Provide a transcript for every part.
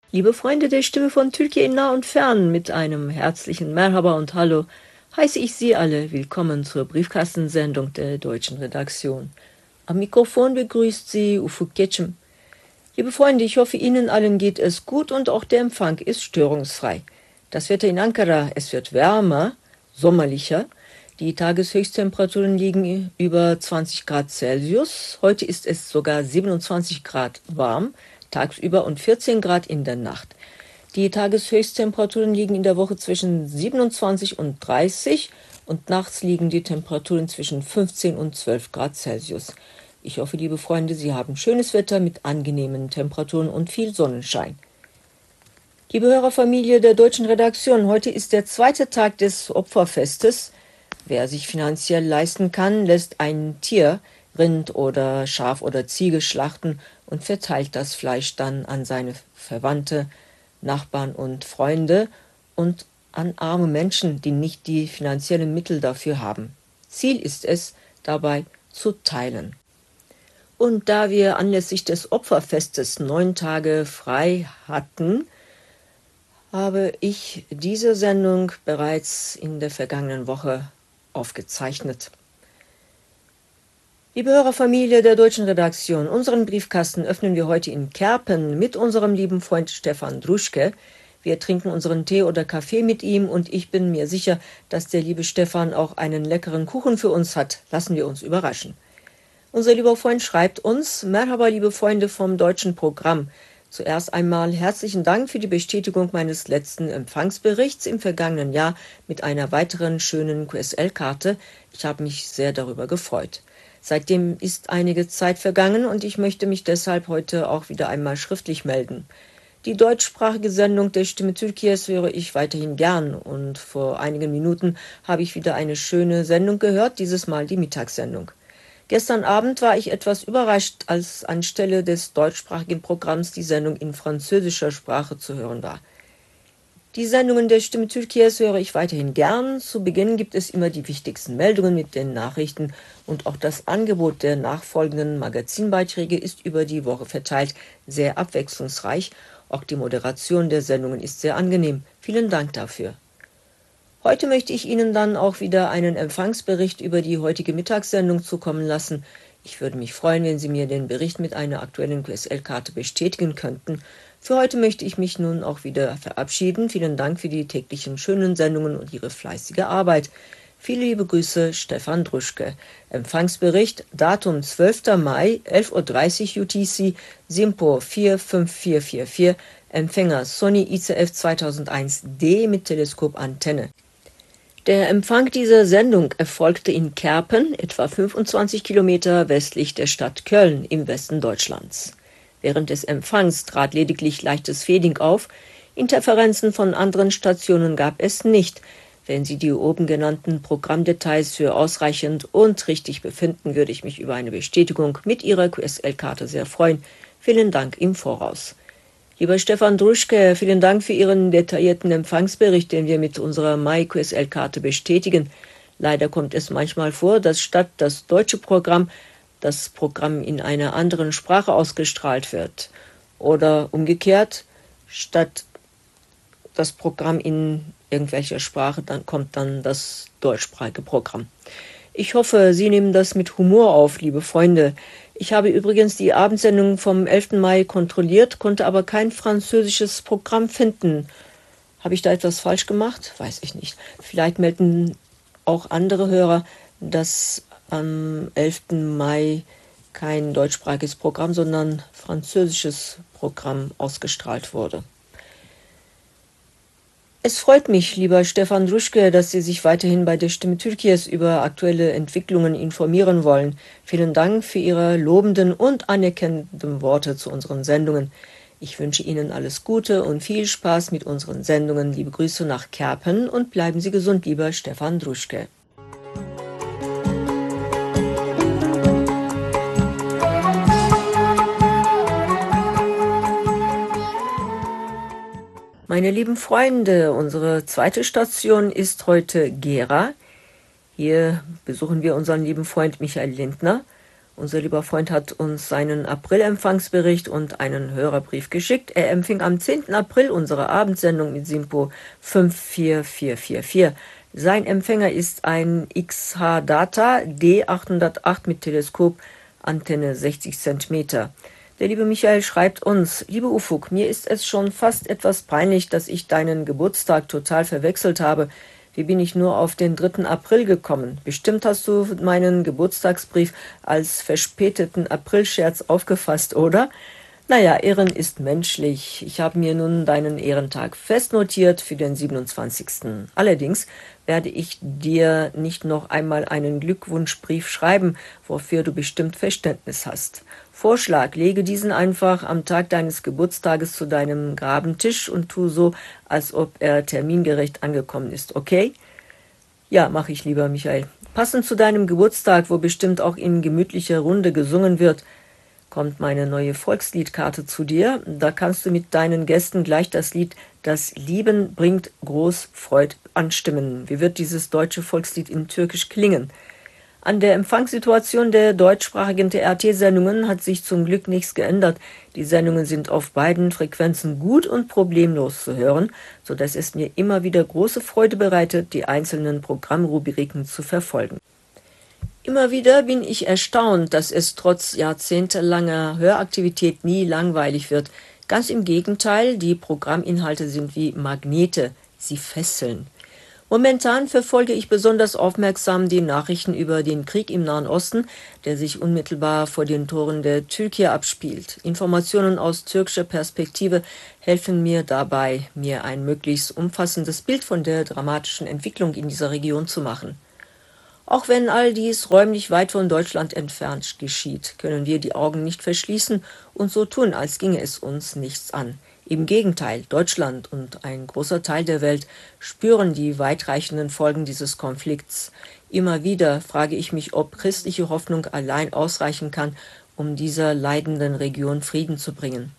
Liebe Freunde der Stimme von Türkei in nah und fern, mit einem herzlichen Merhaba und Hallo heiße ich Sie alle willkommen zur Briefkastensendung der deutschen Redaktion. Am Mikrofon begrüßt Sie Ufuk Geçim. Liebe Freunde, ich hoffe, Ihnen allen geht es gut und auch der Empfang ist störungsfrei. Das Wetter in Ankara, es wird wärmer, sommerlicher. Die Tageshöchsttemperaturen liegen über 20 Grad Celsius. Heute ist es sogar 27 Grad warm, tagsüber und 14 Grad in der Nacht. Die Tageshöchsttemperaturen liegen in der Woche zwischen 27 und 30 und nachts liegen die Temperaturen zwischen 15 und 12 Grad Celsius. Ich hoffe, liebe Freunde, Sie haben schönes Wetter mit angenehmen Temperaturen und viel Sonnenschein. Liebe Hörerfamilie der deutschen Redaktion, heute ist der zweite Tag des Opferfestes. Wer sich finanziell leisten kann, lässt ein Tier, Rind oder Schaf oder Ziege schlachten und verteilt das Fleisch dann an seine Verwandte, Nachbarn und Freunde und an arme Menschen, die nicht die finanziellen Mittel dafür haben. Ziel ist es, dabei zu teilen. Und da wir anlässlich des Opferfestes 9 Tage frei hatten, habe ich diese Sendung bereits in der vergangenen Woche aufgezeichnet. Liebe Hörerfamilie der deutschen Redaktion, unseren Briefkasten öffnen wir heute in Kerpen mit unserem lieben Freund Stefan Druschke. Wir trinken unseren Tee oder Kaffee mit ihm und ich bin mir sicher, dass der liebe Stefan auch einen leckeren Kuchen für uns hat. Lassen wir uns überraschen. Unser lieber Freund schreibt uns: Merhaba, liebe Freunde vom deutschen Programm. Zuerst einmal herzlichen Dank für die Bestätigung meines letzten Empfangsberichts im vergangenen Jahr mit einer weiteren schönen QSL-Karte. Ich habe mich sehr darüber gefreut. Seitdem ist einige Zeit vergangen und ich möchte mich deshalb heute auch wieder einmal schriftlich melden. Die deutschsprachige Sendung der Stimme Türkiye's höre ich weiterhin gern und vor einigen Minuten habe ich wieder eine schöne Sendung gehört, dieses Mal die Mittagssendung. Gestern Abend war ich etwas überrascht, als anstelle des deutschsprachigen Programms die Sendung in französischer Sprache zu hören war. Die Sendungen der Stimme Türkiye's höre ich weiterhin gern. Zu Beginn gibt es immer die wichtigsten Meldungen mit den Nachrichten und auch das Angebot der nachfolgenden Magazinbeiträge ist über die Woche verteilt sehr abwechslungsreich. Auch die Moderation der Sendungen ist sehr angenehm. Vielen Dank dafür. Heute möchte ich Ihnen dann auch wieder einen Empfangsbericht über die heutige Mittagssendung zukommen lassen. Ich würde mich freuen, wenn Sie mir den Bericht mit einer aktuellen QSL-Karte bestätigen könnten. Für heute möchte ich mich nun auch wieder verabschieden. Vielen Dank für die täglichen schönen Sendungen und Ihre fleißige Arbeit. Viele liebe Grüße, Stefan Druschke. Empfangsbericht, Datum 12. Mai, 11:30 Uhr UTC, SIMPO 45444, Empfänger Sony ICF 2001D mit Teleskopantenne. Der Empfang dieser Sendung erfolgte in Kerpen, etwa 25 Kilometer westlich der Stadt Köln im Westen Deutschlands. Während des Empfangs trat lediglich leichtes Fading auf. Interferenzen von anderen Stationen gab es nicht. Wenn Sie die oben genannten Programmdetails für ausreichend und richtig befinden, würde ich mich über eine Bestätigung mit Ihrer QSL-Karte sehr freuen. Vielen Dank im Voraus. Lieber Stefan Druschke, vielen Dank für Ihren detaillierten Empfangsbericht, den wir mit unserer MyQSL-Karte bestätigen. Leider kommt es manchmal vor, dass statt das deutsche Programm das Programm in einer anderen Sprache ausgestrahlt wird. Oder umgekehrt, statt das Programm in irgendwelcher Sprache, dann kommt dann das deutschsprachige Programm. Ich hoffe, Sie nehmen das mit Humor auf, liebe Freunde. Ich habe übrigens die Abendsendung vom 11. Mai kontrolliert, konnte aber kein französisches Programm finden. Habe ich da etwas falsch gemacht? Weiß ich nicht. Vielleicht melden auch andere Hörer, dass am 11. Mai kein deutschsprachiges Programm, sondern französisches Programm ausgestrahlt wurde. Es freut mich, lieber Stefan Druschke, dass Sie sich weiterhin bei der Stimme Türkiye's über aktuelle Entwicklungen informieren wollen. Vielen Dank für Ihre lobenden und anerkennenden Worte zu unseren Sendungen. Ich wünsche Ihnen alles Gute und viel Spaß mit unseren Sendungen. Liebe Grüße nach Kerpen und bleiben Sie gesund, lieber Stefan Druschke. Meine lieben Freunde, unsere zweite Station ist heute Gera. Hier besuchen wir unseren lieben Freund Michael Lindner Unser lieber Freund hat uns seinen April-Empfangsbericht und einen Hörerbrief geschickt. Er empfing am 10. April unsere Abendsendung mit SINPO 54444. Sein Empfänger ist ein XH-Data D808 mit Teleskop, Antenne 60 cm. Der liebe Michael schreibt uns: Liebe Ufuk, mir ist es schon fast etwas peinlich, dass ich deinen Geburtstag total verwechselt habe. Wie bin ich nur auf den 3. April gekommen? Bestimmt hast du meinen Geburtstagsbrief als verspäteten Aprilscherz aufgefasst, oder? Naja, Ehren ist menschlich. Ich habe mir nun deinen Ehrentag festnotiert für den 27. Allerdings werde ich dir nicht noch einmal einen Glückwunschbrief schreiben, wofür du bestimmt Verständnis hast. Vorschlag: Lege diesen einfach am Tag deines Geburtstages zu deinem Grabentisch und tu so, als ob er termingerecht angekommen ist, okay? Ja, mache ich, lieber Michael. Passend zu deinem Geburtstag, wo bestimmt auch in gemütlicher Runde gesungen wird, kommt meine neue Volksliedkarte zu dir. Da kannst du mit deinen Gästen gleich das Lied "Das Lieben bringt groß Freud" anstimmen. Wie wird dieses deutsche Volkslied in Türkisch klingen? An der Empfangssituation der deutschsprachigen TRT-Sendungen hat sich zum Glück nichts geändert. Die Sendungen sind auf beiden Frequenzen gut und problemlos zu hören, sodass es mir immer wieder große Freude bereitet, die einzelnen Programmrubriken zu verfolgen. Immer wieder bin ich erstaunt, dass es trotz jahrzehntelanger Höraktivität nie langweilig wird. Ganz im Gegenteil, die Programminhalte sind wie Magnete, sie fesseln. Momentan verfolge ich besonders aufmerksam die Nachrichten über den Krieg im Nahen Osten, der sich unmittelbar vor den Toren der Türkei abspielt. Informationen aus türkischer Perspektive helfen mir dabei, mir ein möglichst umfassendes Bild von der dramatischen Entwicklung in dieser Region zu machen. Auch wenn all dies räumlich weit von Deutschland entfernt geschieht, können wir die Augen nicht verschließen und so tun, als ginge es uns nichts an. Im Gegenteil, Deutschland und ein großer Teil der Welt spüren die weitreichenden Folgen dieses Konflikts. Immer wieder frage ich mich, ob christliche Hoffnung allein ausreichen kann, um dieser leidenden Region Frieden zu bringen.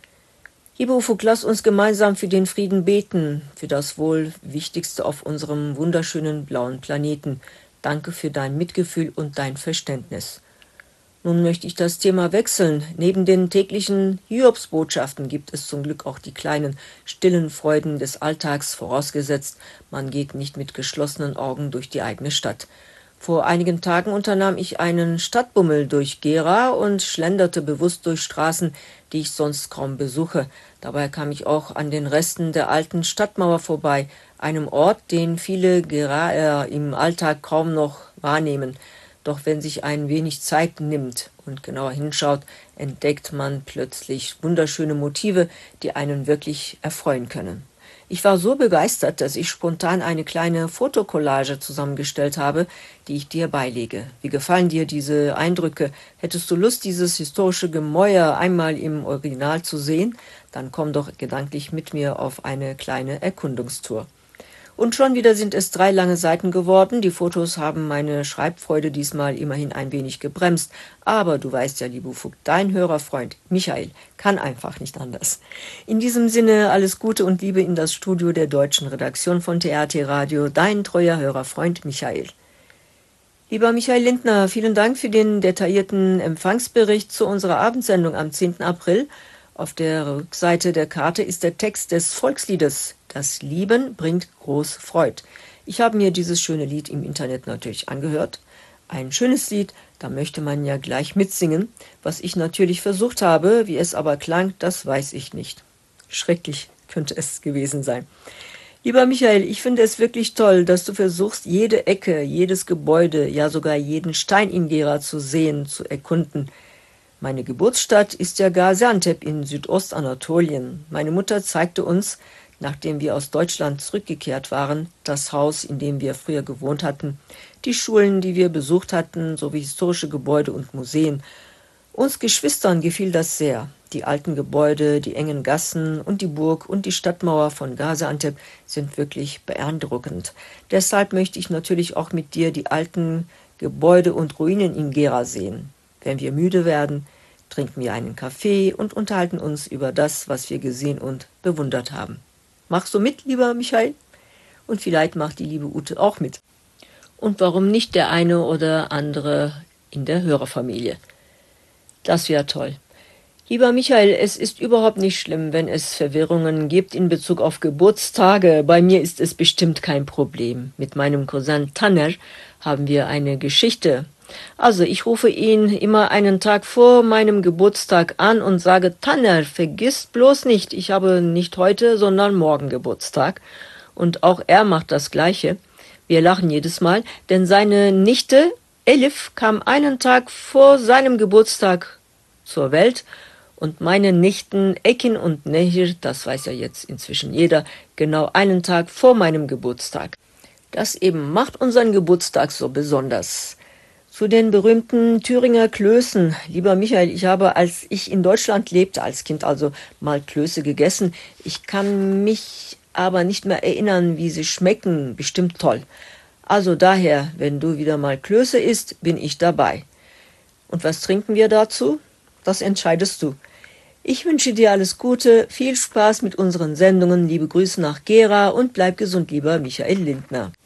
Lieber Ufuk, lass uns gemeinsam für den Frieden beten, für das wohl Wichtigste auf unserem wunderschönen blauen Planeten. Danke für dein Mitgefühl und dein Verständnis. Nun möchte ich das Thema wechseln. Neben den täglichen Hiobsbotschaften gibt es zum Glück auch die kleinen, stillen Freuden des Alltags, vorausgesetzt, man geht nicht mit geschlossenen Augen durch die eigene Stadt. Vor einigen Tagen unternahm ich einen Stadtbummel durch Gera und schlenderte bewusst durch Straßen, die ich sonst kaum besuche. Dabei kam ich auch an den Resten der alten Stadtmauer vorbei, einem Ort, den viele Geraer im Alltag kaum noch wahrnehmen. Doch wenn sich ein wenig Zeit nimmt und genauer hinschaut, entdeckt man plötzlich wunderschöne Motive, die einen wirklich erfreuen können. Ich war so begeistert, dass ich spontan eine kleine Fotokollage zusammengestellt habe, die ich dir beilege. Wie gefallen dir diese Eindrücke? Hättest du Lust, dieses historische Gemäuer einmal im Original zu sehen? Dann komm doch gedanklich mit mir auf eine kleine Erkundungstour. Und schon wieder sind es 3 lange Seiten geworden. Die Fotos haben meine Schreibfreude diesmal immerhin ein wenig gebremst. Aber du weißt ja, lieber Ufuk, dein Hörerfreund Michael kann einfach nicht anders. In diesem Sinne alles Gute und Liebe in das Studio der deutschen Redaktion von TRT Radio, dein treuer Hörerfreund Michael. Lieber Michael Lindner, vielen Dank für den detaillierten Empfangsbericht zu unserer Abendsendung am 10. April. Auf der Rückseite der Karte ist der Text des Volksliedes "Das Lieben bringt groß Freud". Ich habe mir dieses schöne Lied im Internet natürlich angehört. Ein schönes Lied, da möchte man ja gleich mitsingen. Was ich natürlich versucht habe, wie es aber klang, das weiß ich nicht. Schrecklich könnte es gewesen sein. Lieber Michael, ich finde es wirklich toll, dass du versuchst, jede Ecke, jedes Gebäude, ja sogar jeden Stein in Gera zu sehen, zu erkunden. Meine Geburtsstadt ist ja Gaziantep in Südostanatolien. Meine Mutter zeigte uns, nachdem wir aus Deutschland zurückgekehrt waren, das Haus, in dem wir früher gewohnt hatten, die Schulen, die wir besucht hatten, sowie historische Gebäude und Museen. Uns Geschwistern gefiel das sehr. Die alten Gebäude, die engen Gassen und die Burg und die Stadtmauer von Gaziantep sind wirklich beeindruckend. Deshalb möchte ich natürlich auch mit dir die alten Gebäude und Ruinen in Gera sehen. Wenn wir müde werden, trinken wir einen Kaffee und unterhalten uns über das, was wir gesehen und bewundert haben. Machst du mit, lieber Michael? Und vielleicht macht die liebe Ute auch mit. Und warum nicht der eine oder andere in der Hörerfamilie? Das wäre toll. Lieber Michael, es ist überhaupt nicht schlimm, wenn es Verwirrungen gibt in Bezug auf Geburtstage. Bei mir ist es bestimmt kein Problem. Mit meinem Cousin Tanner haben wir eine Geschichte. Also ich rufe ihn immer einen Tag vor meinem Geburtstag an und sage, Tanner, vergiss bloß nicht, ich habe nicht heute, sondern morgen Geburtstag. Und auch er macht das Gleiche. Wir lachen jedes Mal, denn seine Nichte Elif kam einen Tag vor seinem Geburtstag zur Welt und meine Nichten Ekin und Nehir, das weiß ja jetzt inzwischen jeder, genau einen Tag vor meinem Geburtstag. Das eben macht unseren Geburtstag so besonders. Zu den berühmten Thüringer Klößen. Lieber Michael, ich habe, als ich in Deutschland lebte, als Kind also mal Klöße gegessen. Ich kann mich aber nicht mehr erinnern, wie sie schmecken. Bestimmt toll. Also daher, wenn du wieder mal Klöße isst, bin ich dabei. Und was trinken wir dazu? Das entscheidest du. Ich wünsche dir alles Gute, viel Spaß mit unseren Sendungen, liebe Grüße nach Gera und bleib gesund, lieber Michael Lindner.